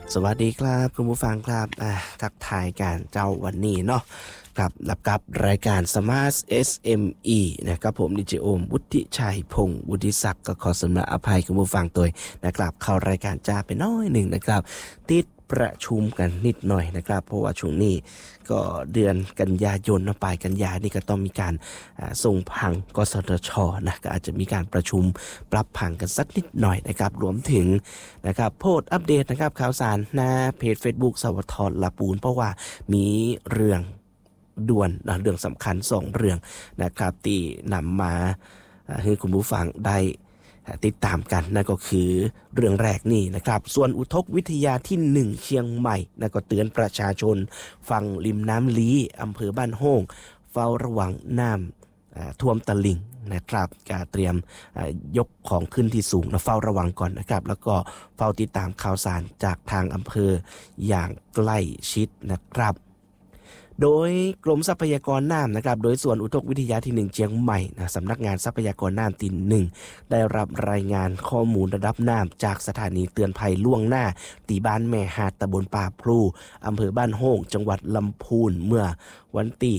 สวัสดีครับคุณผู้ฟังครับทักทายกันเจ้าวันนี้เนาะครับรับกับรายการ Smart SME นะครับผมดิจิโอมวุฒิชัยพงศ์วุฒิศักดิ์ก็ขอสำนักอภัยคุณผู้ฟังตัวนะครับเข้ารายการจ้าไปน้อยหนึ่งนะครับติดประชุมกันนิดหน่อยนะครับเพราะว่าช่วงนี้ก็เดือนกันยายนปลายกันยานี่ก็ต้องมีการส่งผังกสทชนะก็อาจจะมีการประชุมปรับผังกันสักนิดหน่อยนะครับรวมถึงนะครับโพสต์อัปเดตนะครับข่าวสารหน้าเพจ Facebook สวทลาปูนเพราะว่ามีเรื่องด่วนนะเรื่องสำคัญ2เรื่องนะครับที่นำมาให้คุณผู้ฟังได้ติดตามกันนั่นก็คือเรื่องแรกนี่นะครับส่วนอุทกวิทยาที่1เชียงใหม่นะก็เตือนประชาชนฝั่งริมน้ำลี้อำเภอบ้านโฮงเฝ้าระวังน้ำท่วมตลิ่งนะครับการเตรียมยกของขึ้นที่สูงนะเฝ้าระวังก่อนนะครับแล้วก็เฝ้าติดตามข่าวสารจากทางอำเภออย่างใกล้ชิดนะครับโดยกรมทรัพยากรน้ำนะครับโดยส่วนอุทกวิทยาที่1เชียงใหม่นะสำนักงานทรัพยากรน้ำที่1ได้รับรายงานข้อมูลระดับน้ำจากสถานีเตือนภัยล่วงหน้าตีบ้านแม่หาดตำบลป่าพลูอำเภอบ้านโฮงจังหวัดลำพูนเมื่อวันที่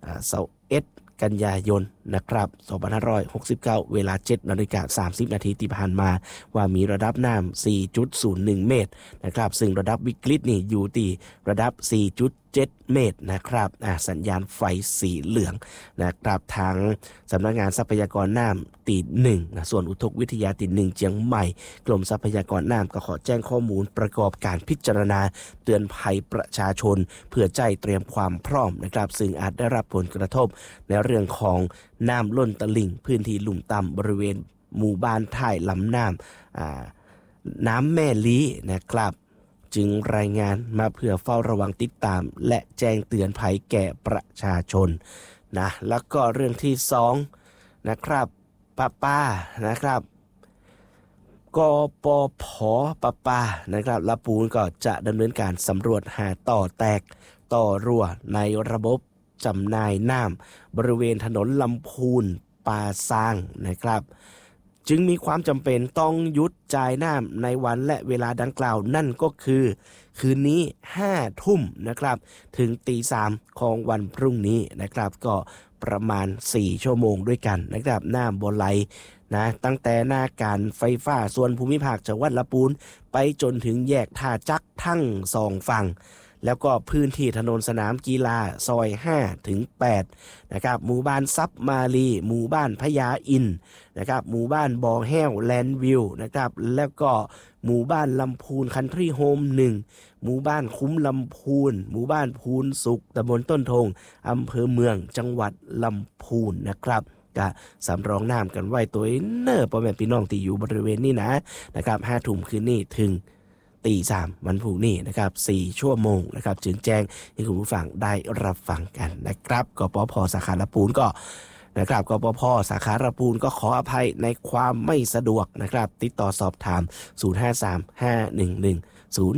21กันยายนนะครับ2569เวลา 7:30 นาทีที่ผ่านมาว่ามีระดับน้ำ 4.01 เมตรนะครับซึ่งระดับวิกฤตนี่อยู่ที่ระดับ 4.7 เมตรนะครับสัญญาณไฟสีเหลืองนะครับทางสำนักงานทรัพยากรน้ำตี1นะส่วนอุทกวิทยาตี1เชียงใหม่กรมทรัพยากรน้ำก็ขอแจ้งข้อมูลประกอบการพิจารณาเตือนภัยประชาชนเพื่อใจเตรียมความพร้อมนะครับซึ่งอาจได้รับผลกระทบในเรื่องของน้ำล้นตลิ่งพื้นที่ลุ่มต่ำบริเวณหมู่บ้านท่ายลำน้ำแม่ลี้นะครับจึงรายงานมาเพื่อเฝ้าระวังติดตามและแจ้งเตือนภัยแก่ประชาชนนะแล้วก็เรื่องที่2นะครับป้านะครับกปภป้านะครับลาปูนก็จะดำเนินการสำรวจหาต่อแตกต่อรั่วในระบบจำหน่ายน้ำบริเวณถนนลำพูนป่าซางนะครับจึงมีความจำเป็นต้องหยุดจ่ายน้ำในวันและเวลาดังกล่าวนั่นก็คือคืนนี้5 ทุ่มนะครับถึงตี 3ของวันพรุ่งนี้นะครับก็ประมาณ4ชั่วโมงด้วยกันนะครับน้ำบ่ไหลนะตั้งแต่หน้าการไฟฟ้าส่วนภูมิภาคจังหวัดลำพูนไปจนถึงแยกท่าจักทั้ง2ฝั่งแล้วก็พื้นที่ถนนสนามกีฬาซอย5 ถึง 8นะครับหมู่บ้านซับมาลีหมู่บ้านพญาอินนะครับหมู่บ้านบ่อแห้วแลนด์วิวนะครับแล้วก็หมู่บ้านลำพูนคันทรีโฮม1หมู่บ้านคุ้มลำพูนหมู่บ้านพูนสุขตำบลต้นทงอำเภอเมืองจังหวัดลำพูนนะครับก็สำรองน้ำกันไว้ตัวเนอพ่อแม่พี่น้องที่อยู่บริเวณนี้นะครับ5 ทุ่มคืนนี้ถึงตี 3วันพรุ่งนี้นะครับ4ชั่วโมงนะครับจึงแจ้งให้คุณผู้ฟังได้รับฟังกันนะครับกปภสาขาลำพูนก็นะครับกปภสาขาลำพูนก็ขออภัยในความไม่สะดวกนะครับติดต่อสอบถาม053 511 0